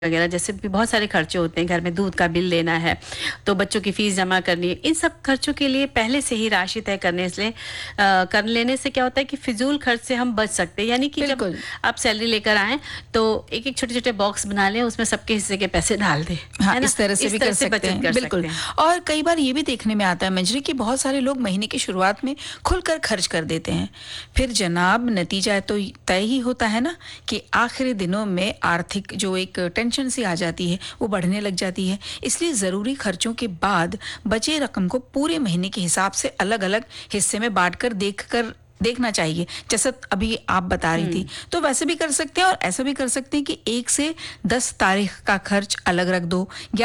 वगैरह जैसे भी बहुत सारे खर्चे होते हैं, घर में दूध का बिल लेना है, तो बच्चों की फीस जमा करनी है। इन सब खर्चों के लिए पहले से ही राशि तय कर लेने से क्या होता है कि फिजूल खर्च से हम बच सकते हैं। यानी कि जब बिल्कुल। आप सैलरी लेकर आएँ तो एक-एक छोटे-छोटे बॉक्स बना लें, उसमें सबके हिस्से के पैसे डाल दें, हाँ, है ना? इस तरह से इस भी तरह कर से सकते बचत हैं, कर बिल्कुल। सकते हैं। और कई बार ये भी देखने में आता है मंजरी कि बहुत सारे लोग महीने की शुरुआत में खुलकर खर्च कर देते हैं। फिर जनाब नतीजा तो तय ही होता है ना कि आखिरी दिनों में आर्थिक जो एक टेंशन सी आ जाती है, वो बढ़ने लग जाती है। इसलिए ज़रूरी खर्चों के बाद बचे रकम को पूरे महीने के हिसाब से अलग-अलग हिस्से में बाँटकर देखना चाहिए, जैसा अभी आप बता रही थी। हुँ। तो वैसे भी कर सकते हैं और ऐसा भी कर सकते हैं कि 1 से 10 तारीख का खर्च अलग रख दो,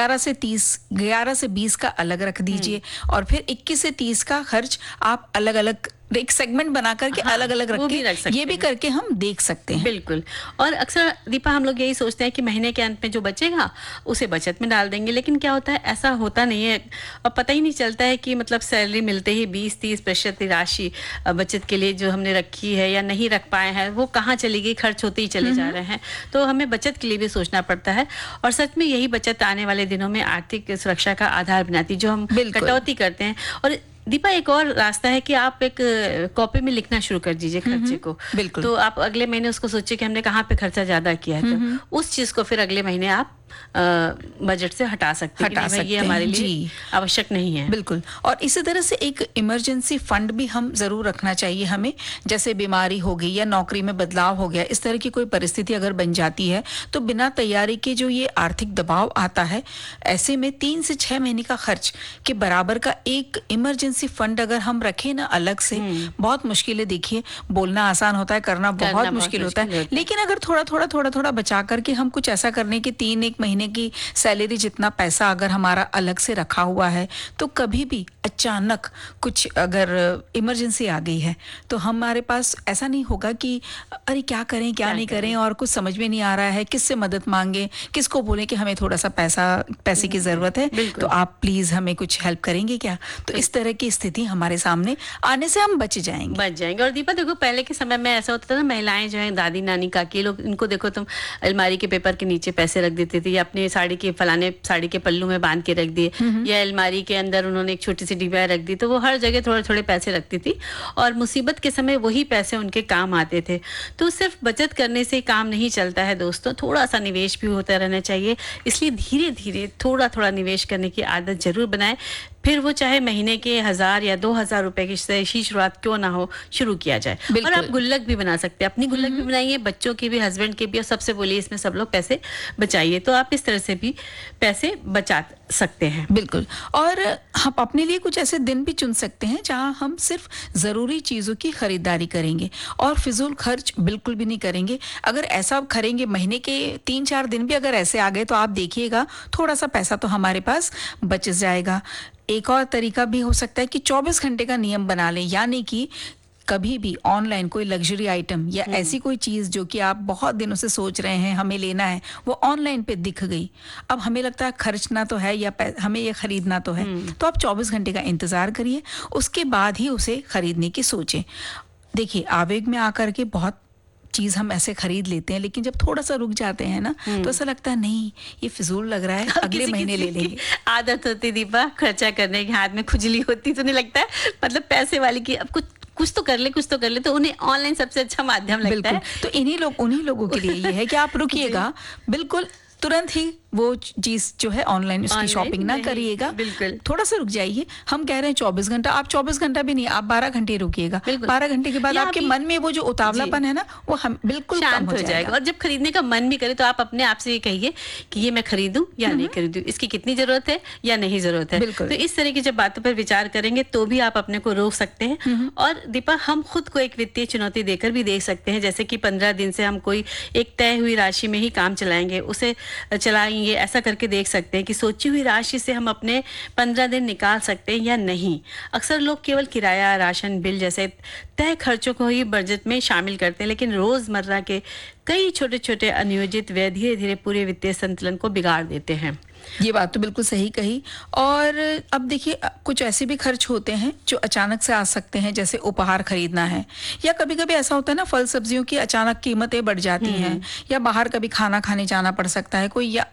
11 से 20 का अलग रख हुँ। दीजिए और फिर 21 से 30 का खर्च आप अलग-अलग एक सेगमेंट बना करके हाँ, अलग-अलग रख वो के भी रख ये सकते भी हैं। करके हम देख सकते हैं। बिल्कुल। और अक्सर दीपा हम लोग यही सोचते हैं कि महीने के अंत में जो बचेगा उसे बचत में डाल देंगे, लेकिन क्या होता है ऐसा होता नहीं है। और पता ही नहीं चलता है कि मतलब सैलरी मिलते ही 20-30% राशि बचत के लिए जो हमने रखी है या नहीं रख पाए हैं, वो कहाँ चली गई, खर्च होते ही चले हुँ, जा हुँ। रहे हैं। तो हमें बचत के लिए भी सोचना पड़ता है और सच में यही बचत आने वाले दिनों में आर्थिक सुरक्षा का आधार बनाती है, जो हम बिल्कुल। कटौती करते हैं। और दीपा एक और रास्ता है कि आप एक कॉपी में लिखना शुरू कर दीजिए हुँ, खर्चे हुँ। को। बिल्कुल। तो आप अगले महीने उसको सोचिए कि हमने कहाँ पे खर्चा ज़्यादा किया है, हुँ, तो हुँ। उस चीज़ को फिर अगले महीने आप अ, बजट से हटा सकते हैं कि हटा नहीं भाई ये सकते हमारे हैं। लिए जी। आवश्यक नहीं है। बिल्कुल। और इसी तरह से एक इमरजेंसी फंड भी हम ज़रूर रखना चाहिए हमें, जैसे बीमारी हो गई या नौकरी में बदलाव हो गया, इस तरह की कोई परिस्थिति अगर बन जाती है, तो बिना तैयारी के जो ये आर्थिक दबाव आता है, ऐसे में 3 से 6 महीने का खर्च के बराबर का एक इमरजेंसी फंड अगर हम रखें ना अलग से, हुँ, बहुत मुश्किलें देखिए, बोलना आसान होता है, करना करना बहुत बहुत मुश्किल होता है। मुश्किल होता है। लेकिन अगर थोड़ा-थोड़ा, थोड़ा-थोड़ा बचा कर के हम कुछ ऐसा करने की 3-1 महीने की सैलरी जितना पैसा अगर हमारा अलग से रखा हुआ है, तो कभी भी अचानक कुछ अगर इमरजेंसी आ गई है, तो हमारे पास ऐसा नहीं होगा कि अरे क्या करें, क्या क्या नहीं करें करें? और कुछ समझ में नहीं आ रहा है, किससे मदद माँगे, किसको बोलें कि हमें थोड़ा-सा पैसे की ज़रूरत है, तो बिल्कुल। आप प्लीज़ हमें कुछ हेल्प करेंगे क्या? तो बिल इस तरह की स्थिति हमारे सामने आने से हम बच जाएँगे। बच जाएँगे। और दीपा देखो पहले के समय में ऐसा होता था ना, महिलाएँ जो हैं दादी-नानी, काकी लोग, इनको देखो तुम अलमारी के पेपर के नीचे पैसे रख देती थी या अपनी साड़ी के फलाने साड़ी के पल्लू में बाँध के रख दिए हुँ, हुँ। या अलमारी के अंदर उन्होंने एक छोटी-सी डिबिया रख दी, तो वो हर जगह थोड़े-थोड़े पैसे रखती थी और मुसीबत के समय वही पैसे उनके काम आते थे। तो सिर्फ़ बचत करने से काम नहीं चलता है दोस्तों, थोड़ा-सा निवेश भी होता रहना चाहिए। इसलिए धीरे-धीरे थोड़ा-थोड़ा निवेश करने की आदत ज़रूर बनाएँ। फिर वो चाहे महीने के 1000 या 2000 रुपए की से शुरुआत क्यों ना हो, शुरू किया जाए। और आप बिल्कुल। गुल्लक भी बना सकते हैं, अपनी हुँ, गुल्लक भी हुँ। बनाइए, बच्चों की भी, हस्बैंड की भी, और सबसे बोलिए इसमें सब लोग पैसे बचाइए। तो आप इस तरह से भी पैसे बचा सकते हैं। बिल्कुल। और हम अपने लिए कुछ ऐसे दिन भी चुन सकते हैं जहाँ हम सिर्फ ज़रूरी चीज़ों की खरीदारी करेंगे और फिजूल खर्च बिल्कुल भी नहीं करेंगे। अगर ऐसा करेंगे, महीने के 3-4 दिन भी अगर ऐसे आ गए, तो आप देखिएगा थोड़ा सा पैसा तो हमारे पास बच जाएगा। एक और तरीका भी हो सकता है कि 24 घंटे का नियम बना लें, यानी कि कभी भी ऑनलाइन कोई लग्जरी आइटम या हुँ, ऐसी कोई चीज़ जो कि आप बहुत दिनों से सोच रहे हैं हमें लेना है, वो ऑनलाइन पे दिख गई। अब हमें लगता है खर्चना तो है या हमें ये खरीदना तो है, हुँ। तो आप 24 घंटे का इंतज़ार करिए, उसके बाद ही उसे खरीदने की सोचें। देखिए, आवेग में आकर के बहुत चीज़ हम ऐसे खरीद लेते हैं, लेकिन जब थोड़ा-सा रुक जाते हैं ना, तो हुँ। ऐसा लगता है नहीं, ये फिज़ूल लग रहा है, अब अगले महीने किसी-किसी ले की लेंगे। आदत होती है दीपा खर्चा करने की, हाथ में खुजली होती, तो नहीं लगता है मतलब पैसे वाली की अब कुछ कुछ तो कर ले, कुछ तो कर ले, तो उन्हें ऑनलाइन सबसे अच्छा माध्यम लगता बिल्कुल, है। तो उन्हीं लोगों के लिए ये है कि आप जी, रुकिएगा, बिल्कुल तुरंत ही वो चीज़ जो है ऑनलाइन उसकी शॉपिंग ऑनलाइन ना नहीं, करिएगा, बिल्कुल, थोड़ा-सा रुक जाइए। हम कह रहे हैं 24 घंटा, आप 24 घंटा भी नहीं, आप 12 घंटे रुकिएगा। बिल्कुल। 12 घंटे के बाद या आपके अभी मन में वो जो जी। उतावलापन है ना, वो हम बिल्कुल कम शांत हो हो जाएगा। जाएगा। और जब खरीदने का मन भी करे तो आप अपने आप से ये कहिए कि ये मैं खरीदूं या हुँ, नहीं हुँ, खरीदूं, इसकी कितनी जरूरत है या नहीं जरूरत है। बिल्कुल। तो इस तरह की जब बातों पर विचार करेंगे तो भी आप अपने को रोक सकते हैं। हुँ, हुँ, और दीपा हम खुद को एक वित्तीय चुनौती देकर भी देख सकते हैं, जैसे कि 15 दिन से हम कोई एक तय हुई राशि में ही काम चलाएंगे, उसे चलाएंगे, ऐसा करके देख सकते हैं कि सोची हुई राशि से हम अपने 15 दिन निकाल सकते हैं या नहीं। अक्सर लोग केवल किराया, राशन बिल जैसे तय खर्चों को ही बजट में शामिल करते हैं, लेकिन रोजमर्रा के कई छोटे-छोटे अनियोजित व्यय धीरे-धीरे पूरे वित्तीय संतुलन को बिगाड़ देते हैं। ये बात तो बिल्कुल सही कही। और अब देखिए कुछ ऐसे भी खर्च होते हैं जो अचानक से आ सकते हैं, जैसे उपहार खरीदना है या कभी-कभी ऐसा होता है ना, फल सब्जियों की अचानक कीमतें बढ़ जाती हैं हुँ, या बाहर कभी खाना खाने जाना पड़ सकता है, कोई या